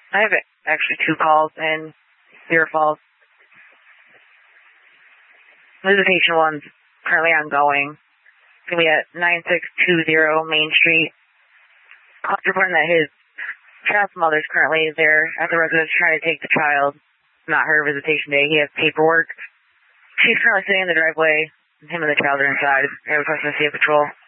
I have actually 2 calls in Cedar Falls. Visitation 1's currently ongoing. It's going to be at 9620 Main Street. Calls reporting that his child's mother's currently there at the residence trying to take the child. Not her visitation day. He has paperwork. She's currently sitting in the driveway. Him and the child are inside. I have a question to see a patrol.